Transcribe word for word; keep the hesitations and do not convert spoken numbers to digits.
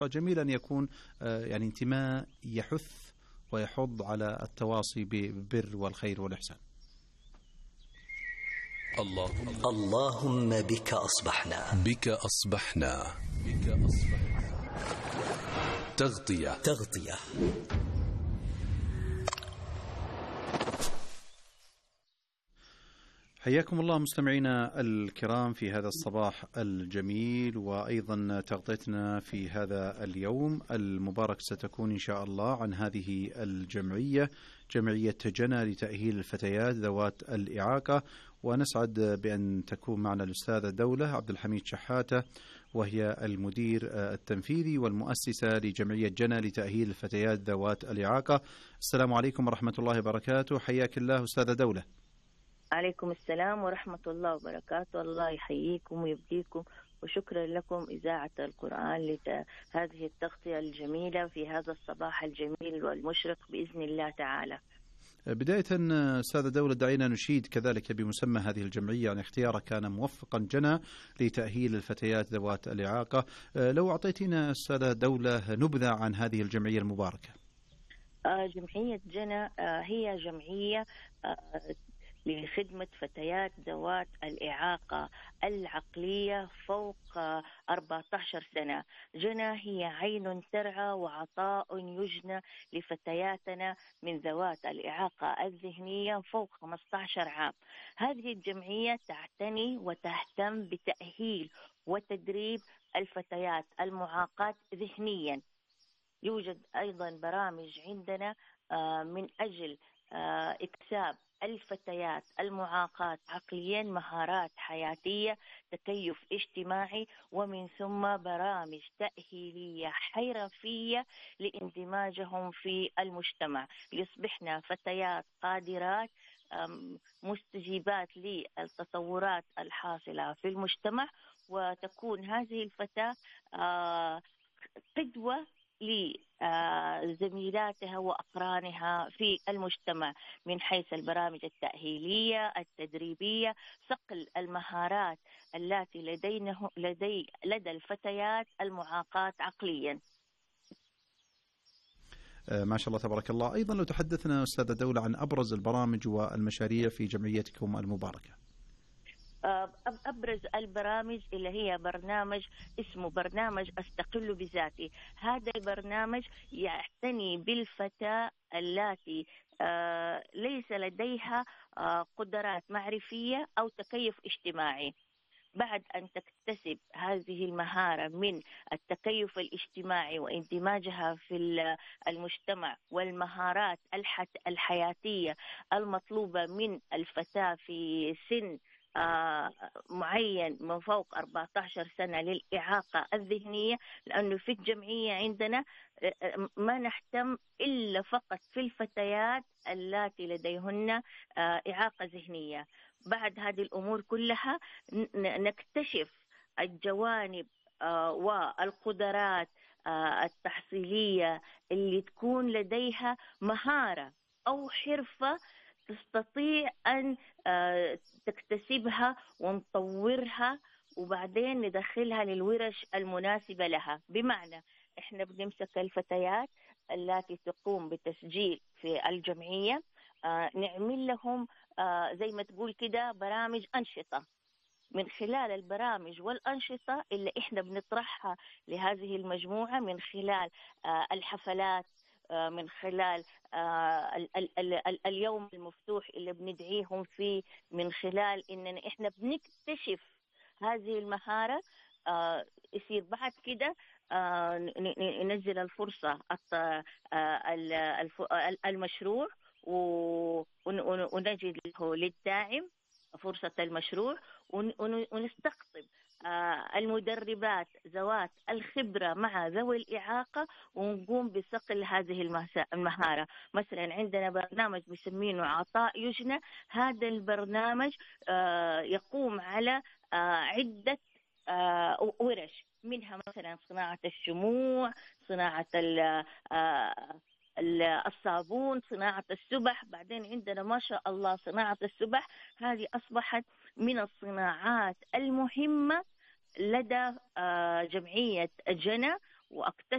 جميل أن يكون يعني انتماء يحث ويحض على التواصي بالبر والخير والإحسان. اللهم اللهم بك أصبحنا بك أصبحنا بك أصبحنا تغطية تغطية حياكم الله مستمعينا الكرام في هذا الصباح الجميل، وأيضا تغطيتنا في هذا اليوم المبارك ستكون إن شاء الله عن هذه الجمعية، جمعية جنى لتأهيل الفتيات ذوات الإعاقة، ونسعد بأن تكون معنا الأستاذة دولة عبد الحميد شحاتة، وهي المدير التنفيذي والمؤسسة لجمعية جنى لتأهيل الفتيات ذوات الإعاقة. السلام عليكم ورحمة الله وبركاته، حياك الله أستاذة دولة. عليكم السلام ورحمة الله وبركاته، الله يحييكم ويبقيكم، وشكرا لكم إذاعة القرآن لهذه التغطية الجميلة في هذا الصباح الجميل والمشرق بإذن الله تعالى. بداية أستاذة دولة دعينا نشيد كذلك بمسمى هذه الجمعية، يعني اختيارها كان موفقا، جنى لتأهيل الفتيات ذوات الإعاقة. لو أعطيتنا أستاذة دولة نبذة عن هذه الجمعية المباركة. جمعية جنى هي جمعية لخدمة فتيات ذوات الإعاقة العقلية فوق أربعة عشر سنة. جنى هي عين ترعى وعطاء يجنى لفتياتنا من ذوات الإعاقة الذهنية فوق خمسة عشر عام. هذه الجمعية تعتني وتهتم بتأهيل وتدريب الفتيات المعاقات ذهنيا. يوجد أيضا برامج عندنا من أجل إكساب الفتيات المعاقات عقليا مهارات حياتية، تكيف اجتماعي، ومن ثم برامج تأهيلية حرفية لاندماجهم في المجتمع، ليصبحن فتيات قادرات مستجيبات للتطورات الحاصلة في المجتمع، وتكون هذه الفتاة قدوة لزميلاتها وأقرانها في المجتمع من حيث البرامج التأهيلية التدريبية، صقل المهارات التي لدينه لدي لدى الفتيات المعاقات عقليا. ما شاء الله تبارك الله. أيضا لو تحدثنا أستاذة دولة عن أبرز البرامج والمشاريع في جمعيتكم المباركة. أبرز البرامج اللي هي برنامج اسمه برنامج أستقل بذاتي. هذا البرنامج يعتني بالفتاة التي ليس لديها قدرات معرفية أو تكيف اجتماعي. بعد أن تكتسب هذه المهارة من التكيف الاجتماعي واندماجها في المجتمع والمهارات الحياتية المطلوبة من الفتاة في سن آه معين من فوق أربعة عشر سنة للإعاقة الذهنية، لأنه في الجمعية عندنا ما نهتم إلا فقط في الفتيات اللاتي لديهن آه إعاقة ذهنية. بعد هذه الأمور كلها نكتشف الجوانب آه والقدرات آه التحصيلية اللي تكون لديها مهارة أو حرفة تستطيع أن تكتسبها ونطورها، وبعدين ندخلها للورش المناسبة لها. بمعنى إحنا بنمسك الفتيات التي تقوم بتسجيل في الجمعية، نعمل لهم زي ما تقول كده برامج أنشطة. من خلال البرامج والأنشطة اللي إحنا بنطرحها لهذه المجموعة، من خلال الحفلات، من خلال اليوم المفتوح اللي بندعيهم فيه، من خلال إننا إحنا بنكتشف هذه المهارة، يصير بعد كده ننزل الفرصة المشروع ونجد له للداعم فرصة المشروع، ونستقطب المدربات ذوات الخبرة مع ذوي الإعاقة ونقوم بصقل هذه المهارة. مثلا عندنا برنامج بسمينه عطاء يجنى. هذا البرنامج يقوم على عدة ورش، منها مثلا صناعة الشموع، صناعة الصابون، صناعة السبح. بعدين عندنا ما شاء الله صناعة السبح هذه أصبحت من الصناعات المهمة لدى جمعية جنى، وأكتسب